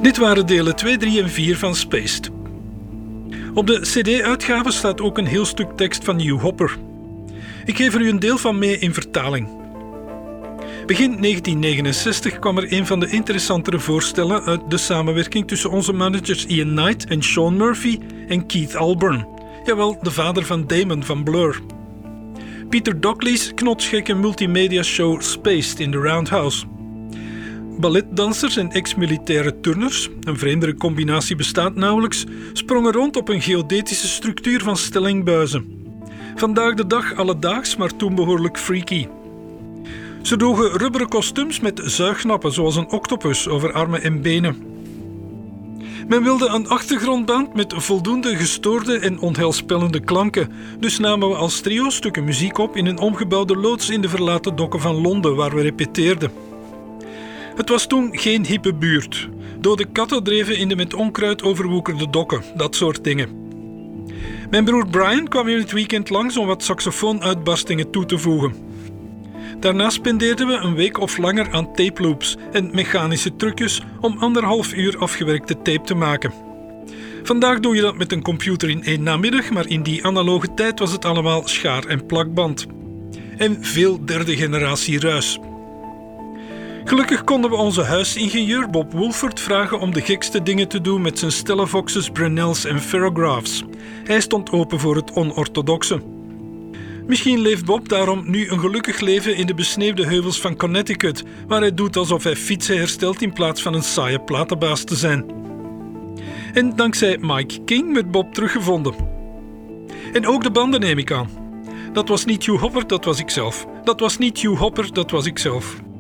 Dit waren delen 2, 3 en 4 van Spaced. Op de cd-uitgave staat ook een heel stuk tekst van Hugh Hopper. Ik geef er u een deel van mee in vertaling. Begin 1969 kwam er een van de interessantere voorstellen uit de samenwerking tussen onze managers Ian Knight en Sean Murphy en Keith Alburn. Jawel, de vader van Damon van Blur. Peter Dockley's knotsgekke multimedia-show Spaced in the Roundhouse. Balletdansers en ex-militaire turners, een vreemdere combinatie bestaat nauwelijks, sprongen rond op een geodetische structuur van stellingbuizen. Vandaag de dag alledaags, maar toen behoorlijk freaky. Ze droegen rubberen kostuums met zuignappen, zoals een octopus, over armen en benen. Men wilde een achtergrondband met voldoende gestoorde en onheilspellende klanken, dus namen we als trio stukken muziek op in een omgebouwde loods in de verlaten dokken van Londen, waar we repeteerden. Het was toen geen hippe buurt. Dode katten dreven in de met onkruid overwoekerde dokken, dat soort dingen. Mijn broer Brian kwam in het weekend langs om wat saxofoonuitbarstingen toe te voegen. Daarna spendeerden we een week of langer aan tape loops en mechanische trucjes om 1,5 uur afgewerkte tape te maken. Vandaag doe je dat met een computer in 1 namiddag, maar in die analoge tijd was het allemaal schaar- en plakband. En veel derde generatie ruis. Gelukkig konden we onze huisingenieur Bob Woolford vragen om de gekste dingen te doen met zijn Stellavoxes, Brunels en Ferrographs. Hij stond open voor het onorthodoxe. Misschien leeft Bob daarom nu een gelukkig leven in de besneeuwde heuvels van Connecticut, waar hij doet alsof hij fietsen herstelt in plaats van een saaie platenbaas te zijn. En dankzij Mike King werd Bob teruggevonden. En ook de banden neem ik aan. Dat was niet Hugh Hopper, dat was ikzelf. Dat was niet Hugh Hopper, dat was ikzelf.